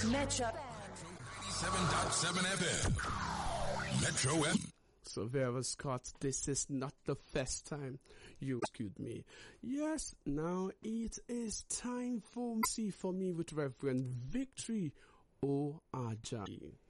Metro 87.7 FM. Metro M. So Vera Scott, this is not the first time you rescued me. Yes, now it is time for See For Me with Reverend Victory O. Ajayi.